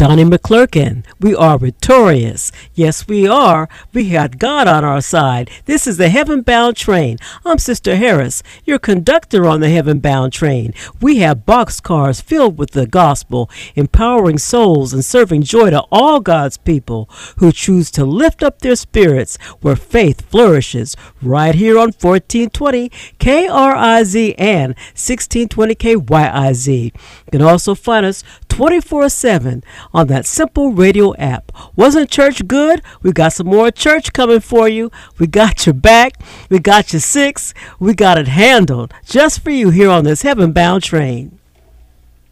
Donnie McClurkin. We are victorious. Yes, we are. We got God on our side. This is the Heaven Bound Train. I'm Sister Harris, your conductor on the Heaven Bound Train. We have boxcars filled with the gospel, empowering souls and serving joy to all God's people who choose to lift up their spirits where faith flourishes. Right here on 1420 KRIZ and 1620 KYIZ. You can also find us 24/7 on that simple radio app. Wasn't church good? We got some more church coming for you. We got your back. We got your six. We got it handled just for you here on this Heaven Bound Train.